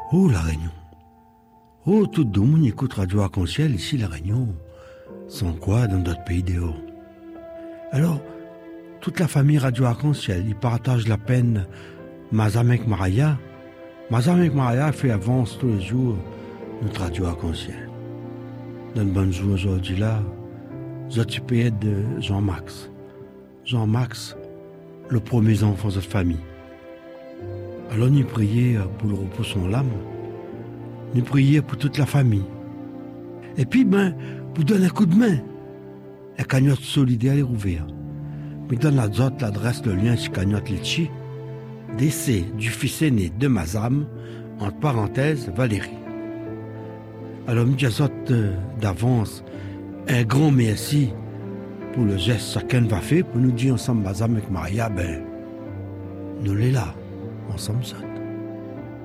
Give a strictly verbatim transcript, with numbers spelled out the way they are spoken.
Oh, La Réunion. Oh, tout le monde écoute Radio Arc-en-Ciel, ici, La Réunion. Sans quoi, dans d'autres pays dehors. Alors, toute la famille Radio Arc-en-Ciel, ils partagent la peine Mazam avec Maraya. Mazam avec Maraya fait avance tous les jours notre Radio Arc-en-Ciel. Dans le bon jour aujourd'hui là, je suis payé de Jean-Max. Jean-Max, le premier enfant de cette famille. Alors nous prions pour le repos de son âme. Nous prions pour toute la famille. Et puis, ben, pour donner un coup de main. La cagnotte solidaire est ouverte. Mais dans la zone, l'adresse, le lien sur cagnotte Litchi, décès du fils aîné de Mazam, entre parenthèses, Valérie. Alors, nous d'avance un grand merci pour le geste que chacun va faire pour nous dire ensemble, Mazam avec Maria, ben, nous l'est là, ensemble ça.